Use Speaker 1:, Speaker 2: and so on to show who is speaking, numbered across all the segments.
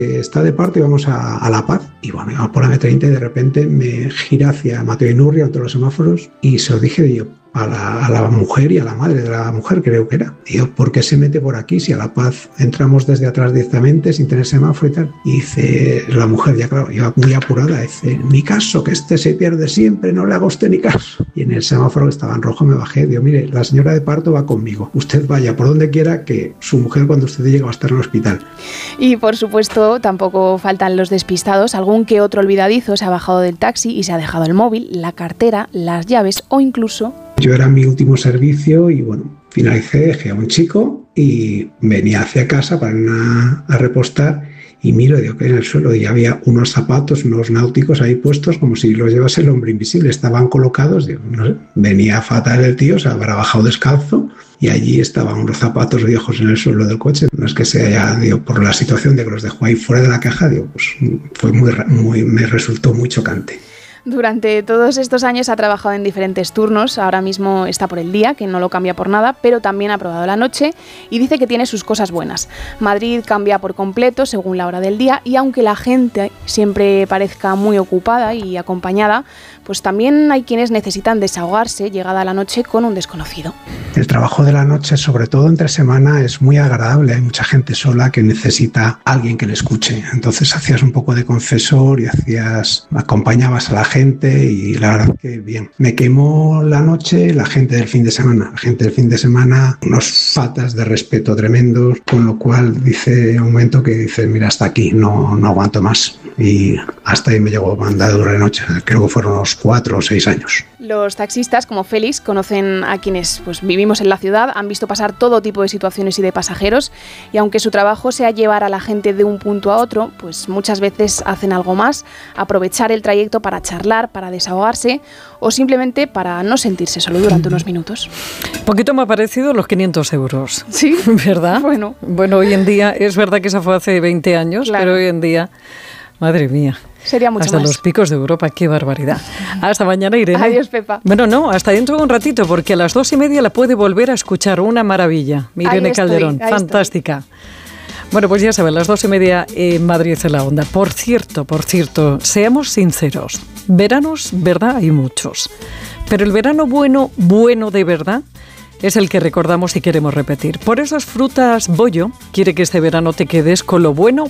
Speaker 1: está de parte y vamos a La Paz. Y bueno, íbamos por la M30 y de repente me gira hacia Mateo Inurria, entre los semáforos, y se lo dije yo a la mujer y a la madre de la mujer, creo que era. Digo, ¿por qué se mete por aquí si a La Paz entramos desde atrás directamente sin tener semáforo y tal? Y dice la mujer, ya claro, iba muy apurada, dice, ni caso, que este se pierde siempre, no le haga usted ni caso. Y en el semáforo que estaba en rojo me bajé, digo, mire, la señora de parto va conmigo, usted vaya por donde quiera, que su mujer cuando usted llegue va a estar en el hospital.
Speaker 2: Y por supuesto tampoco faltan los despistados, algún que otro olvidadizo se ha bajado del taxi y se ha dejado el móvil, la cartera, las llaves o incluso...
Speaker 1: Yo era mi último servicio y bueno, finalicé, dejé a un chico y venía hacia casa para ir a repostar y miro, digo, que en el suelo y había unos zapatos, unos náuticos ahí puestos como si los llevase el hombre invisible, estaban colocados, digo, no sé, venía fatal el tío, se habrá bajado descalzo y allí estaban unos zapatos viejos en el suelo del coche. No es que se haya, digo, por la situación de que los dejó ahí fuera de la caja, digo, pues fue me resultó muy chocante.
Speaker 2: Durante todos estos años ha trabajado en diferentes turnos, ahora mismo está por el día, que no lo cambia por nada, pero también ha probado la noche y dice que tiene sus cosas buenas. Madrid cambia por completo según la hora del día y aunque la gente siempre parezca muy ocupada y acompañada, pues también hay quienes necesitan desahogarse llegada la noche con un desconocido.
Speaker 1: El trabajo de la noche, sobre todo entre semana, es muy agradable. Hay mucha gente sola que necesita a alguien que le escuche. Entonces hacías un poco de confesor y acompañabas a la gente y la verdad que bien. Me quemó la noche la gente del fin de semana. La gente del fin de semana, unos faltas de respeto tremendos, con lo cual dice un momento que dice, mira, hasta aquí, no aguanto más. Y hasta ahí me llegó mandadura de noche. Creo que fueron unos 4 o 6 años.
Speaker 2: Los taxistas, como Félix, conocen a quienes pues, vivimos en la ciudad, han visto pasar todo tipo de situaciones y de pasajeros y aunque su trabajo sea llevar a la gente de un punto a otro, pues muchas veces hacen algo más, aprovechar el trayecto para charlar, para desahogarse o simplemente para no sentirse solo durante unos minutos.
Speaker 3: Un poquito me ha parecido los 500 euros.
Speaker 2: Sí,
Speaker 3: ¿verdad? Bueno, hoy en día, es verdad que esa fue hace 20 años, claro. Pero hoy en día, madre mía.
Speaker 2: Sería mucho
Speaker 3: hasta
Speaker 2: más.
Speaker 3: Los picos de Europa, qué barbaridad. Hasta mañana, Irene.
Speaker 2: Adiós, Pepa.
Speaker 3: Bueno, no, hasta dentro de un ratito, porque a las 2:30 la puede volver a escuchar. Una maravilla. Irene Calderón, fantástica. Bueno, pues ya saben, las 2:30 en Madrid en la Onda. Por cierto, seamos sinceros. Veranos, ¿verdad? Hay muchos. Pero el verano bueno de verdad, es el que recordamos y queremos repetir. Por eso Frutas Bollo quiere que este verano te quedes con lo bueno,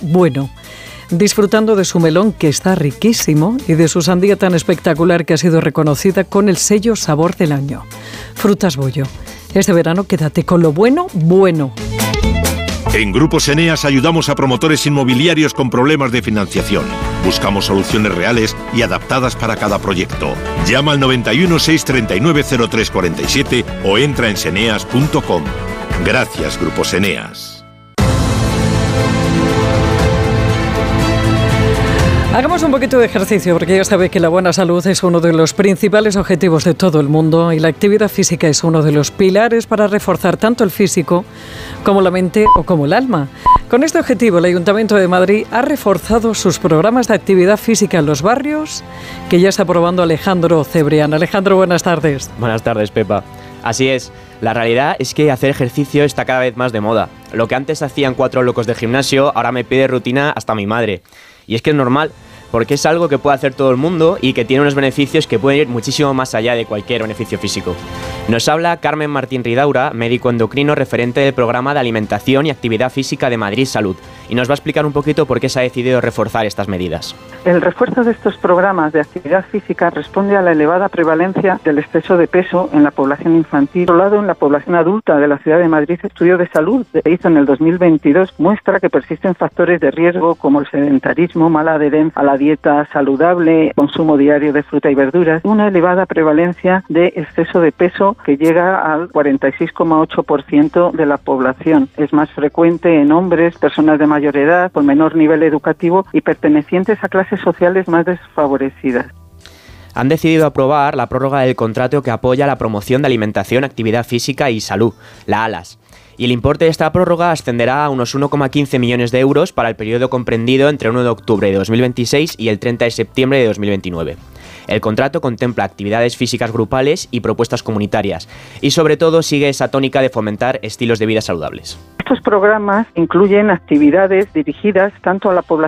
Speaker 3: disfrutando de su melón que está riquísimo y de su sandía tan espectacular que ha sido reconocida con el sello Sabor del Año. Frutas Bollo. Este verano quédate con lo bueno.
Speaker 4: En Grupos Eneas ayudamos a promotores inmobiliarios con problemas de financiación. Buscamos soluciones reales y adaptadas para cada proyecto. Llama al 91 639 0347 o entra en seneas.com. Gracias, Grupos Eneas.
Speaker 3: Hagamos un poquito de ejercicio porque ya sabe que la buena salud es uno de los principales objetivos de todo el mundo y la actividad física es uno de los pilares para reforzar tanto el físico como la mente o como el alma. Con este objetivo, el Ayuntamiento de Madrid ha reforzado sus programas de actividad física en los barrios que ya está probando Alejandro Cebrián. Alejandro, buenas tardes.
Speaker 5: Buenas tardes, Pepa. Así es, la realidad es que hacer ejercicio está cada vez más de moda. Lo que antes hacían 4 locos de gimnasio, ahora me pide rutina hasta mi madre. Y es que es normal, porque es algo que puede hacer todo el mundo y que tiene unos beneficios que pueden ir muchísimo más allá de cualquier beneficio físico. Nos habla Carmen Martín Ridaura, médico endocrino referente del programa de alimentación y actividad física de Madrid Salud, y nos va a explicar un poquito por qué se ha decidido reforzar estas medidas.
Speaker 6: El refuerzo de estos programas de actividad física responde a la elevada prevalencia del exceso de peso en la población infantil. Por otro lado, en la población adulta de la ciudad de Madrid, el estudio de salud que hizo en el 2022 muestra que persisten factores de riesgo como el sedentarismo, mala adherencia a la dieta saludable, consumo diario de fruta y verduras, una elevada prevalencia de exceso de peso que llega al 46,8% de la población. Es más frecuente en hombres, personas de mayor edad, con menor nivel educativo y pertenecientes a clases sociales más desfavorecidas.
Speaker 5: Han decidido aprobar la prórroga del contrato que apoya la promoción de alimentación, actividad física y salud, la ALAS. Y el importe de esta prórroga ascenderá a unos 1,15 millones de euros para el periodo comprendido entre 1 de octubre de 2026 y el 30 de septiembre de 2029. El contrato contempla actividades físicas grupales y propuestas comunitarias y sobre todo sigue esa tónica de fomentar estilos de vida saludables.
Speaker 6: Estos programas incluyen actividades dirigidas tanto a la población